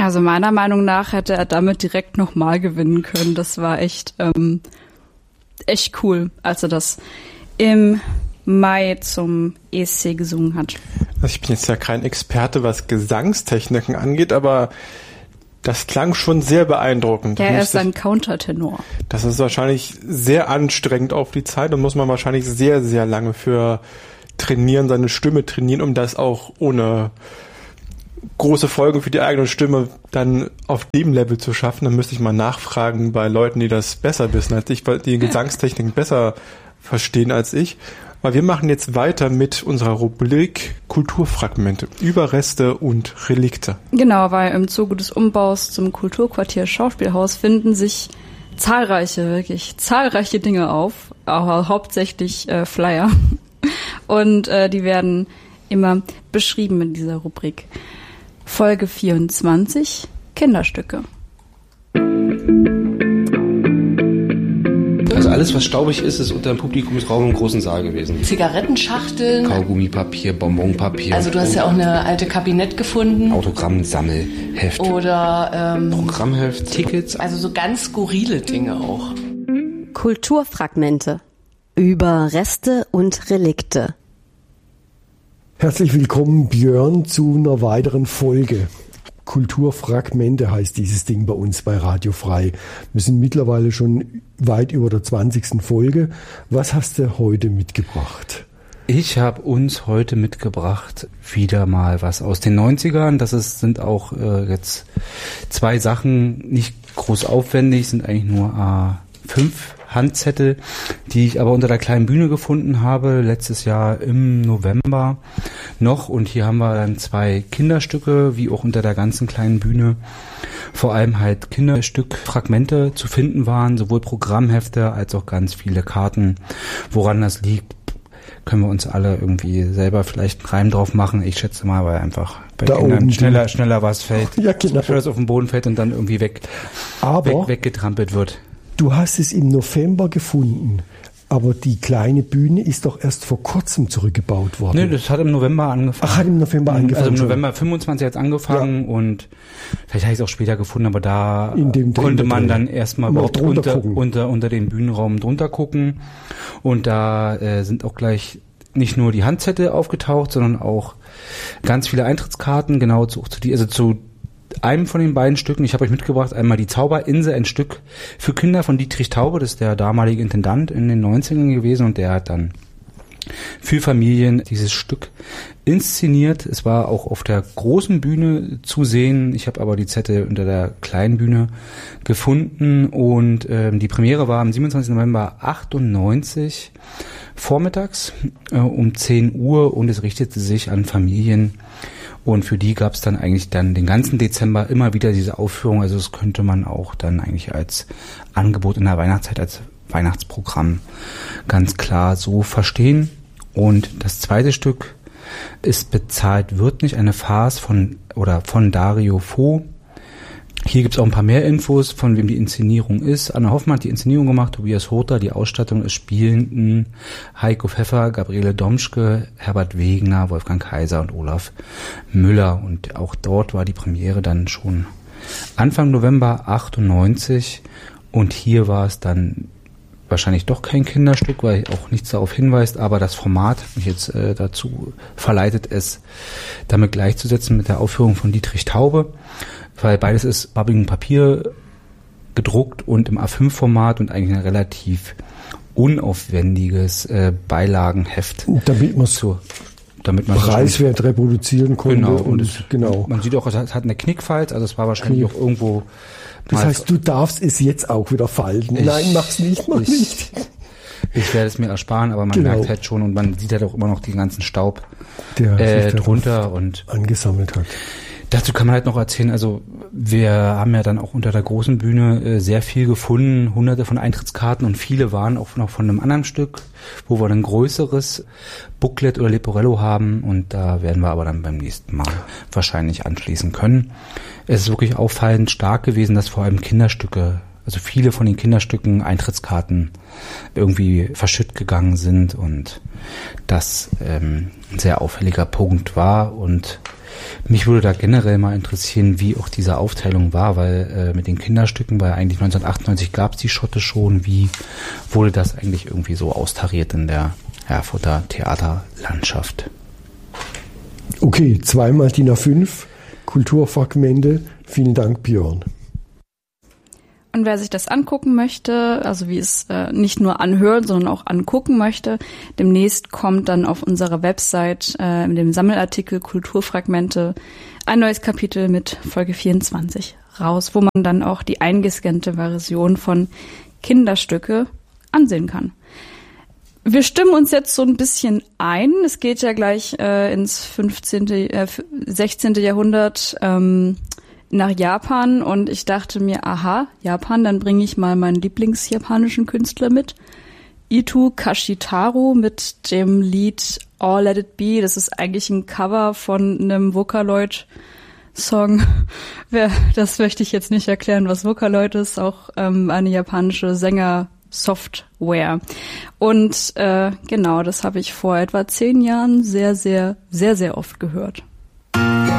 Also meiner Meinung nach hätte er damit direkt nochmal gewinnen können. Das war echt cool, als er das im Mai zum ESC gesungen hat. Also ich bin jetzt ja kein Experte, was Gesangstechniken angeht, aber das klang schon sehr beeindruckend. Ja, er ist ein Countertenor. Das ist wahrscheinlich sehr anstrengend auf die Zeit. Da muss man wahrscheinlich sehr, sehr lange für trainieren, seine Stimme trainieren, um das auch ohne große Folgen für die eigene Stimme dann auf dem Level zu schaffen. Dann müsste ich mal nachfragen bei Leuten, die das besser wissen als ich, weil die Gesangstechniken besser verstehen als ich. Aber wir machen jetzt weiter mit unserer Rubrik Kulturfragmente, Überreste und Relikte. Genau, weil im Zuge des Umbaus zum Kulturquartier Schauspielhaus finden sich wirklich zahlreiche Dinge auf, aber hauptsächlich Flyer. Und die werden immer beschrieben in dieser Rubrik. Folge 24, Kinderstücke. Also alles, was staubig ist, ist unter dem Publikumsraum im großen Saal gewesen. Zigarettenschachteln. Kaugummipapier, Bonbonpapier. Also du hast ja auch eine alte Kabinett gefunden. Autogrammsammelheft. Oder Programmheft, Tickets. Also so ganz skurrile Dinge auch. Kulturfragmente. Überreste und Relikte. Herzlich willkommen, Björn, zu einer weiteren Folge. Kulturfragmente heißt dieses Ding bei uns bei Radio Frei. Wir sind mittlerweile schon weit über der 20. Folge. Was hast du heute mitgebracht? Ich habe uns heute mitgebracht wieder mal was aus den 90ern. Sind auch jetzt 2 Sachen, nicht groß aufwendig, sind eigentlich nur A5 Handzettel, die ich aber unter der kleinen Bühne gefunden habe, letztes Jahr im November noch. Und hier haben wir dann 2 Kinderstücke, wie auch unter der ganzen kleinen Bühne vor allem halt Kinderstückfragmente zu finden waren, sowohl Programmhefte als auch ganz viele Karten. Woran das liegt, können wir uns alle irgendwie selber vielleicht einen Reim drauf machen. Ich schätze mal, weil einfach bei da Kindern schneller was fällt. Ja, genau. Schneller was auf den Boden fällt und dann irgendwie weggetrampelt wird. Du hast es im November gefunden, aber die kleine Bühne ist doch erst vor kurzem zurückgebaut worden. Nee, das hat im November angefangen. Ach, hat im November angefangen. Also im November 25 hat es angefangen, ja. Und vielleicht habe ich es auch später gefunden, aber da konnte man dann erstmal überhaupt unter den Bühnenraum drunter gucken. Und da sind auch gleich nicht nur die Handzettel aufgetaucht, sondern auch ganz viele Eintrittskarten, genau zu einem von den beiden Stücken. Ich habe euch mitgebracht, einmal die Zauberinsel, ein Stück für Kinder von Dietrich Taube, das ist der damalige Intendant in den 90ern gewesen, und der hat dann für Familien dieses Stück inszeniert. Es war auch auf der großen Bühne zu sehen. Ich habe aber die Zettel unter der kleinen Bühne gefunden, und die Premiere war am 27. November 98 vormittags um 10 Uhr, und es richtete sich an Familien. Und für die gab es dann eigentlich den ganzen Dezember immer wieder diese Aufführung. Also das könnte man auch dann eigentlich als Angebot in der Weihnachtszeit, als Weihnachtsprogramm ganz klar so verstehen. Und das zweite Stück ist Bezahlt wird nicht, eine Farce von Dario Fo. Hier gibt's auch ein paar mehr Infos, von wem die Inszenierung ist. Anna Hoffmann hat die Inszenierung gemacht, Tobias Hother, die Ausstattung ist Spielenden, Heiko Pfeffer, Gabriele Domschke, Herbert Wegener, Wolfgang Kaiser und Olaf Müller. Und auch dort war die Premiere dann schon Anfang November 98. Und hier war es dann wahrscheinlich doch kein Kinderstück, weil auch nichts darauf hinweist, aber das Format hat mich jetzt dazu verleitet, es damit gleichzusetzen mit der Aufführung von Dietrich Taube. Weil beides ist Babbigen Papier gedruckt und im A5-Format und eigentlich ein relativ unaufwendiges Beilagenheft. Damit man preiswert reproduzieren konnte. Genau. Man sieht auch, es hat eine Knickfalz, also es war wahrscheinlich auch irgendwo. Das heißt, du darfst es jetzt auch wieder falten. Nein, mach's nicht, mach nicht. Ich werde es mir ersparen, aber man merkt halt schon, und man sieht halt auch immer noch den ganzen Staub der drunter und angesammelt hat. Dazu kann man halt noch erzählen, also wir haben ja dann auch unter der großen Bühne sehr viel gefunden, hunderte von Eintrittskarten, und viele waren auch noch von einem anderen Stück, wo wir ein größeres Booklet oder Leporello haben, und da werden wir aber dann beim nächsten Mal wahrscheinlich anschließen können. Es ist wirklich auffallend stark gewesen, dass vor allem Kinderstücke, also viele von den Kinderstücken Eintrittskarten irgendwie verschütt gegangen sind, und das ein sehr auffälliger Punkt war. Und Mich würde da generell mal interessieren, wie auch diese Aufteilung war, weil mit den Kinderstücken, weil eigentlich 1998 gab es die Schotte schon, wie wurde das eigentlich irgendwie so austariert in der Erfurter Theaterlandschaft? Okay, zweimal DIN A5, Kulturfragmente. Vielen Dank, Björn. Und wer sich das angucken möchte, also wie es nicht nur anhören, sondern auch angucken möchte, demnächst kommt dann auf unserer Website in dem Sammelartikel Kulturfragmente ein neues Kapitel mit Folge 24 raus, wo man dann auch die eingescannte Version von Kinderstücke ansehen kann. Wir stimmen uns jetzt so ein bisschen ein. Es geht ja gleich ins 16. Jahrhundert nach Japan und ich dachte mir, aha, Japan, dann bringe ich mal meinen Lieblingsjapanischen Künstler mit. Ito Kashitaro mit dem Lied All Let It Be. Das ist eigentlich ein Cover von einem Vocaloid-Song. Das möchte ich jetzt nicht erklären, was Vocaloid ist. Auch eine japanische Sänger-Software. Und genau, das habe ich vor etwa 10 Jahren sehr, sehr, sehr, sehr oft gehört.